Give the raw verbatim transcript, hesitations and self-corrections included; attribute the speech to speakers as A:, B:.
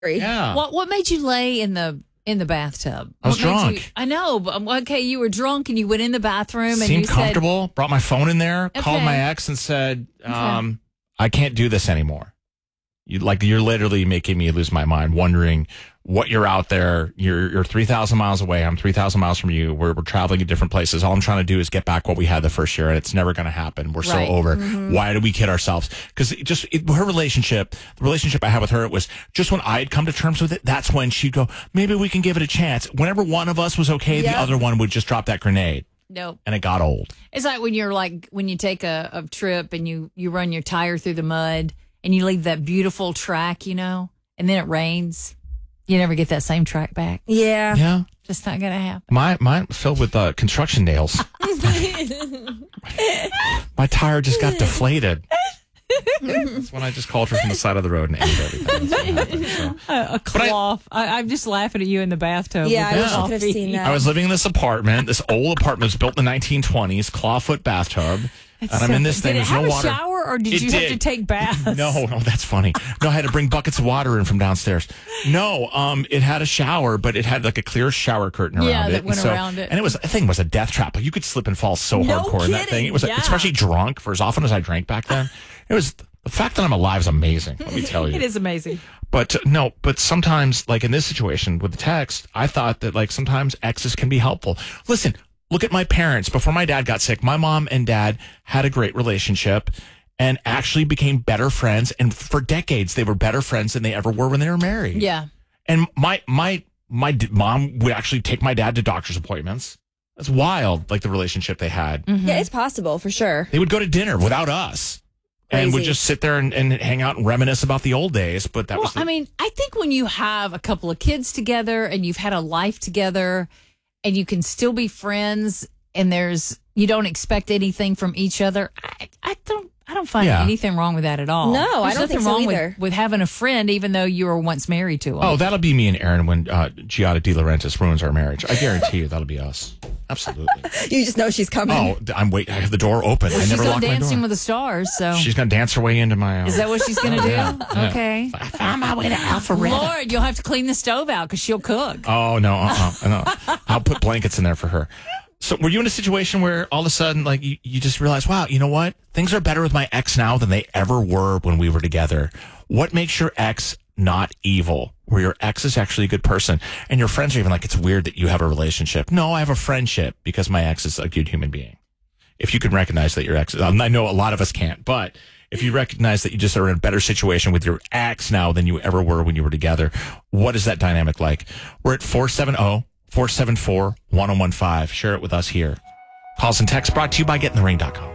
A: Yeah.
B: What What made you lay in the in the bathtub?
A: I was
B: What made
A: drunk.
B: You, I know, but okay, you were drunk and you went in the bathroom and
A: Seemed
B: you
A: comfortable.
B: said,
A: brought my phone in there.
B: Okay.
A: Called my ex and said,
B: Okay.
A: um, "I can't do this anymore." You like you're literally making me lose my mind, wondering what you're out there. You're you're three thousand miles away. I'm three thousand miles from you. We're we're traveling in different places. All I'm trying to do is get back what we had the first year, and it's never going to happen. We're
B: Right.
A: so over.
B: Mm-hmm.
A: Why do we kid ourselves? Because it just it, her relationship, the relationship I had with her, it was just when I had come to terms with it. That's when she'd go, maybe we can give it a chance. Whenever one of us was okay,
C: Yep.
A: the other one would just drop that grenade,
B: "Nope."
A: and it got old.
B: It's like when you're like when you take a, a trip and you you run your tire through the mud and you leave that beautiful track, you know, and then it rains. You never get that same track back.
C: Yeah.
A: Yeah.
B: Just not gonna happen.
A: My mine filled with uh, construction nails. My tire just got deflated. That's when I just called her from the side of the road and ate everything. That's what happened, so.
B: A, a cloth. I, I, I'm just laughing at you in the bathtub.
C: Yeah, I
B: with
C: wish
B: the
C: I could have
B: coffee.
C: seen that.
A: I was living in this apartment. This old apartment was built in the nineteen twenties, clawfoot bathtub. And I'm in this thing.
B: Did it
A: There's
B: have
A: no
B: a
A: water.
B: shower or did
A: It
B: you have
A: did.
B: to take baths?
A: No, no, that's funny. No, I had to bring buckets of water in from downstairs. No, um, it had a shower, but it had like a clear shower curtain around
B: Yeah,
A: it.
B: that
A: And
B: went
A: so-
B: around it.
A: And it was, the thing was a death trap. Like you could slip and fall so
B: No
A: hardcore in that
B: kidding,
A: thing. It was,
B: yeah.
A: especially drunk for as often as I drank back then. It was, the fact that I'm alive is amazing. Let me tell you.
B: It is amazing.
A: But uh, no, but sometimes, like in this situation with the text, I thought that like sometimes exes can be helpful. Listen, look at my parents. Before my dad got sick, my mom and dad had a great relationship and actually became better friends. And for decades, they were better friends than they ever were when they were married.
B: Yeah.
A: And my my my d- mom would actually take my dad to doctor's appointments. That's wild, like the relationship they had.
B: Mm-hmm.
C: Yeah, it's possible for sure.
A: They would go to dinner without us. And would
C: Crazy.
A: just sit there and, and hang out and reminisce about the old days. But that
B: Well,
A: was the,
B: I mean, I think when you have a couple of kids together and you've had a life together and you can still be friends and there's you don't expect anything from each other, I, I don't I don't find
A: Yeah.
B: anything wrong with that at all.
C: No, I
B: There's
C: don't
B: nothing
C: think so
B: wrong
C: either.
B: With, with having a friend even though you were once married to him.
A: Oh, that'll be me and Aaron when uh, Giada De Laurentiis ruins our marriage. I guarantee you that'll be us. Absolutely.
C: You just know she's coming.
A: Oh, I'm wait. I have the door open. I
B: she's
A: never
B: on
A: lock my
B: Dancing
A: door.
B: with the Stars, so
A: She's gonna dance her way into my. Uh,
B: is that what she's going to do?
A: Yeah, yeah.
B: Okay.
A: I found my way to Alpharetta.
B: Lord, you'll have to clean the stove out because she'll cook.
A: Oh no, uh-uh, no. I'll put blankets in there for her. So, were you in a situation where all of a sudden, like, you, you just realize, wow, you know what? Things are better with my ex now than they ever were when we were together. What makes your ex not evil? Where your ex is actually a good person, and your friends are even like, it's weird that you have a relationship. No, I have a friendship because my ex is a good human being. If you can recognize that your ex, um, I know a lot of us can't, but if you recognize that you just are in a better situation with your ex now than you ever were when you were together, what is that dynamic like? We're at four seven zero, four seven four, one zero one five. Share it with us here. Calls and texts brought to you by getting the ring dot com.